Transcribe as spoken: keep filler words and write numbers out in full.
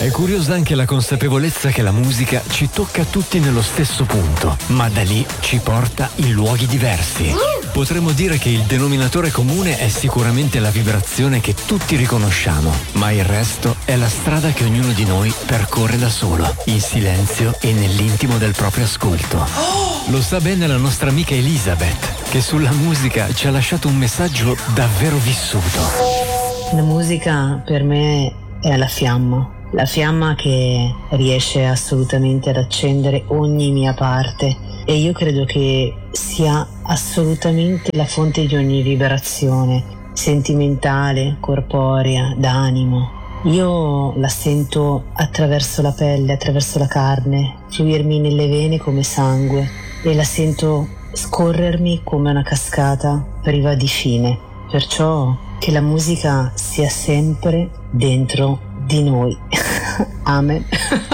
È curiosa anche la consapevolezza che la musica ci tocca tutti nello stesso punto, ma da lì ci porta in luoghi diversi. Potremmo dire che il denominatore comune è sicuramente la vibrazione che tutti riconosciamo, ma il resto è la strada che ognuno di noi percorre da solo, in silenzio e nell'intimo del proprio ascolto. Lo sa bene la nostra amica Elisabeth, che sulla musica ci ha lasciato un messaggio davvero vissuto. La musica per me è la fiamma, la fiamma che riesce assolutamente ad accendere ogni mia parte, e io credo che sia assolutamente la fonte di ogni vibrazione sentimentale, corporea, d'animo. Io la sento attraverso la pelle, attraverso la carne, fluirmi nelle vene come sangue, e la sento scorrermi come una cascata priva di fine. Perciò che la musica sia sempre dentro di noi. Amen.